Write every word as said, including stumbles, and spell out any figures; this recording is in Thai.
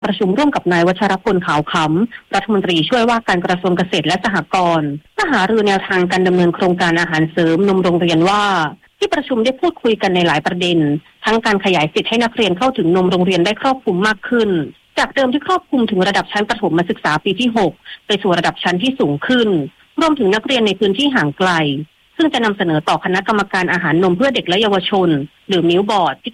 ประชุมร่วมกับนายวัชรพลขาวขำรัฐมนตรีช่วยว่าการกระทรวงเกษตรและสหกรณ์เพื่อหารือแนวทางการดำเนินโครงการอาหารเสริมนมโรงเรียนว่าที่ประชุมได้พูดคุยกันในหลายประเด็นทั้งการขยายสิทธิ์ให้นักเรียนเข้าถึงนมโรงเรียนได้ครอบคลุมมากขึ้นจากเดิมที่ครอบคลุมถึงระดับชั้นประถมศึกษาปีที่หกไปสู่ระดับชั้นที่สูงขึ้นรวมถึงนักเรียนในพื้นที่ห่างไกลซึ่งจะนำเสนอต่อคณะกรรมการอาหารนมเพื่อเด็กและเยาวชนหรือมิลบอร์ดพิ